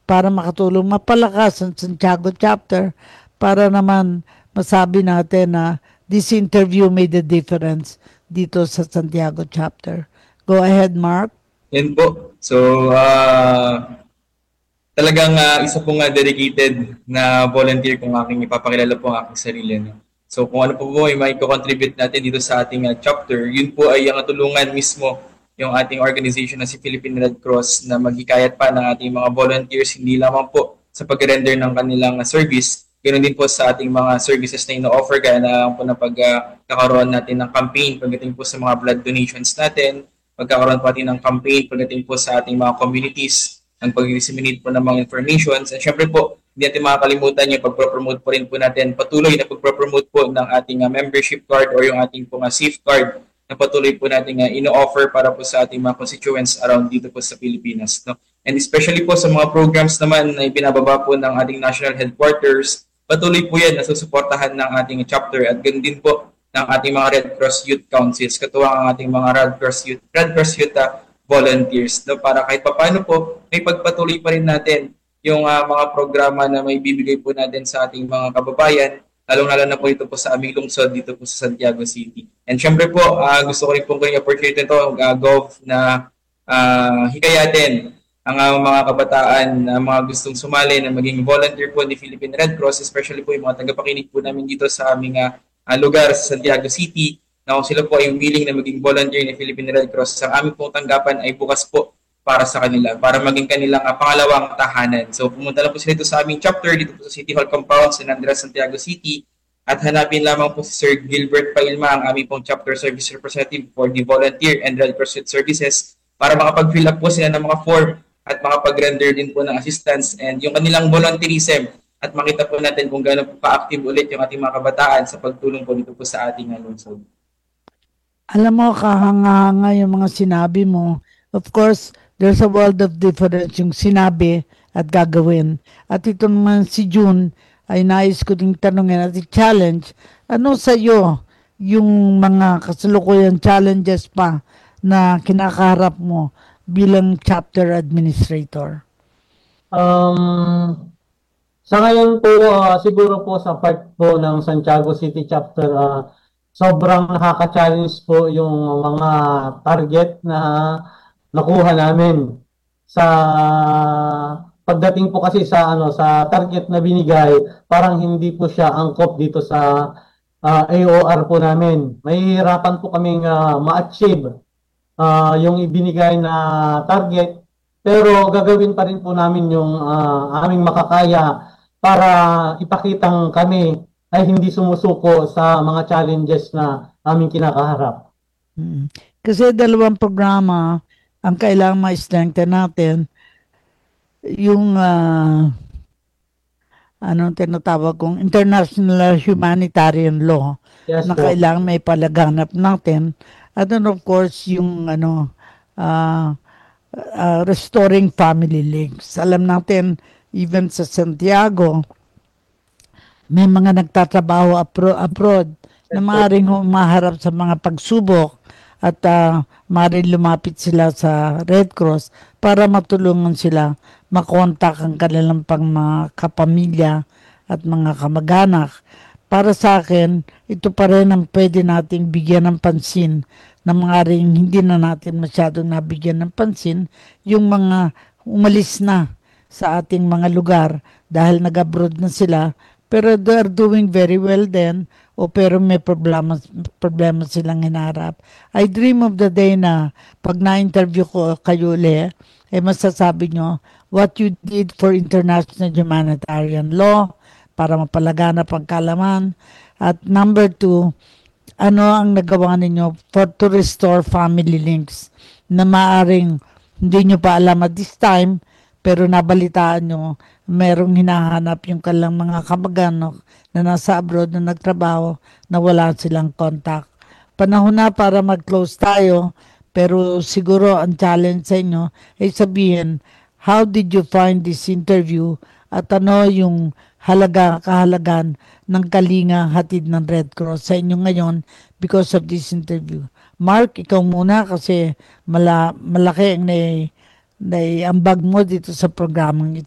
para makatulong mapalakas ang Santiago chapter para naman masabi natin na this interview made a difference dito sa Santiago chapter. Go ahead, Mark. Yan po. So, talagang isa pong dedicated na volunteer kung aking ipapakilala po ang aking sarili. No? So kung ano po ay may contribute natin dito sa ating chapter, yun po ay ang tulungan mismo yung ating organization na si Philippine Red Cross na maghikayat pa ng ating mga volunteers, hindi lamang po sa pag-render ng kanilang service, ganoon din po sa ating mga services na ino-offer gaya na po na pagkakaroon natin ng campaign pagdating po sa mga blood donations natin, pagkakaroon po natin ng campaign pagdating po sa ating mga communities, ang pag-disseminate po ng mga informations. And syempre po, hindi natin makakalimutan yung pag-promote po rin po natin, patuloy na pag-promote po ng ating membership card or yung ating po safe card na patuloy po natin ino-offer para po sa ating mga constituents around dito po sa Pilipinas. No? And especially po sa mga programs naman na ibinababa po ng ating national headquarters, patuloy po yan na susuportahan ng ating chapter at ganoon din po ng ating mga Red Cross Youth Councils, katuwang ang ating mga Red Cross Youth volunteers, no? Para kahit paano po may pagpatuloy pa rin natin yung mga programa na may bibigay po natin sa ating mga kababayan, lalong-lalo na po ito po sa aming lungsod dito po sa Santiago City. And syempre po, gusto ko rin po yung opportunity ito, Gov, na hikayatin ang mga kabataan na mga gustong sumali na maging volunteer po ni Philippine Red Cross, especially po yung mga tagapakinig po namin dito sa aming lugar sa Santiago City, na kung sila po ay willing na maging volunteer ni Philippine Red Cross, ang aming pong tanggapan ay bukas po para sa kanila, para maging kanilang pangalawang tahanan. So pumunta lang po sila dito sa aming chapter, dito po sa City Hall Compound, San Andres, Santiago City, at hanapin lamang po si Sir Gilbert Pailma, ang aming pong chapter service representative for the Volunteer and Red Cross Youth Services, para makapag-fill up po sila ng mga form at makapag-render din po ng assistance and yung kanilang volunteerism, at makita po natin kung gaano po ka-active ulit yung ating mga kabataan sa pagtulong po dito po sa ating lungsod. Alam mo, kahanga-hanga yung mga sinabi mo. Of course, there's a world of difference yung sinabi at gagawin. At ito naman si June ay nais ko ding tanungin at i-challenge. Ano sa iyo yung mga kasalukuyang challenges pa na kinakaharap mo bilang chapter administrator? Sa ngayon po, siguro po sa part po ng Santiago City chapter, sobrang nakaka-challenge po yung mga target na nakuha namin. Sa pagdating po kasi sa sa target na binigay, parang hindi po siya angkop dito sa AOR po namin. Mahihirapan po kaming ma-achieve yung ibinigay na target, pero gagawin pa rin po namin yung aming makakaya para ipakitang kami ay hindi sumusuko sa mga challenges na aming kinakaharap. Kasi dalawang programa ang kailangan ma-strengthen natin. Yung anong tinatawag kong international humanitarian law, Yes, na po. kailangan may palaganap natin. At then of course, yung restoring family links. Alam natin, even sa Santiago, may mga nagtatrabaho abroad na maaaring humaharap sa mga pagsubok at maaaring lumapit sila sa Red Cross para matulungan sila makontak ang kanilang mga kapamilya at mga kamag-anak. Para sa akin, ito pa rin ang pwede nating bigyan ng pansin na maaaring hindi na natin masyadong nabigyan ng pansin, yung mga umalis na sa ating mga lugar dahil nag-abroad na sila, pero they're doing very well then, pero may problema silang hinarap. I dream of the day na pag na-interview ko kayo ulit, masasabi nyo what you did for international humanitarian law para mapalaganap ang kalaman. At number 2, ano ang nagawa ninyo to restore family links na maaring hindi nyo pa alam at this time, pero nabalitaan nyo, merong hinahanap yung kanilang mga kamag-anak na nasa abroad na nagtrabaho na wala silang contact. Panahon na para mag-close tayo, pero siguro ang challenge sa inyo ay sabihin, how did you find this interview at ano yung kahalagan ng kalinga hatid ng Red Cross sa inyo ngayon because of this interview. Mark, ikaw muna kasi malaki ang naiambag mo dito sa programang ito.